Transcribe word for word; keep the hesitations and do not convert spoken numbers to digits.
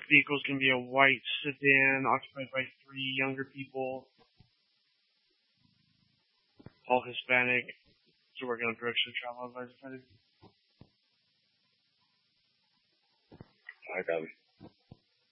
vehicle is going to be a white sedan occupied by three younger people, all Hispanic. So we're going to direction travel advisor. I got it.